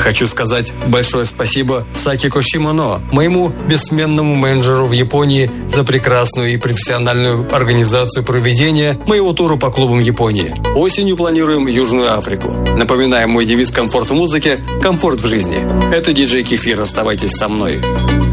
Хочу сказать большое спасибо Сакико Шимоно, моему бессменному менеджеру в Японии, за прекрасную и профессиональную организацию проведения моего тура по клубам Японии. Осенью планируем Южную Африку. Напоминаем мой девиз «Комфорт в музыке, комфорт в жизни». Это диджей Кефир, оставайтесь со мной.